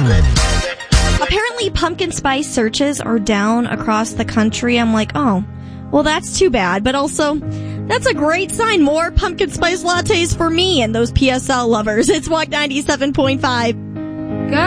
Apparently pumpkin spice searches are down across the country. I'm like, oh, well, that's too bad. But also, that's a great sign. More pumpkin spice lattes for me and those PSL lovers. It's Walk 97.5.